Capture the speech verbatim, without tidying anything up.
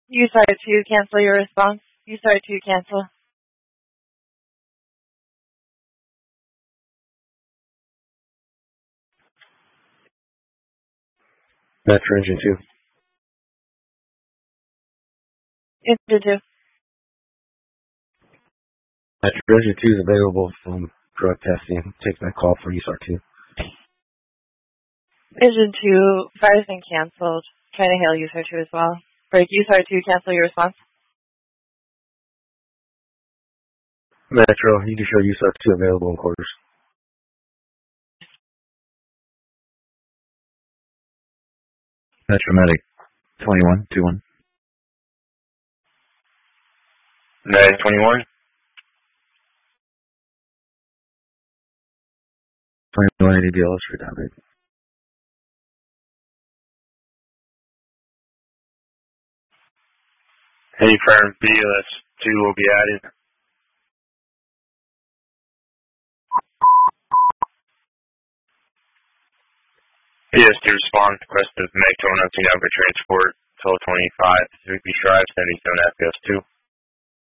U S A R two, cancel your response. U S A R two, cancel. Metro Engine two. Engine two. Metro Engine two is available from drug testing. Take that call for U S A R two. Engine two, fire's been canceled. Trying to hail U S A R two as well. Break U S A R two, cancel your response. Metro, you can show U S A R two available in quarters. Metro Medic, twenty-one, two one. Medic twenty-one. twenty-one eighty B L S for downgrade. Hey, firm B L S two will be added. B S two respond, request of Meg tone up to number transport, twelve twenty-five, three B Strive, seventy-seven F P S two.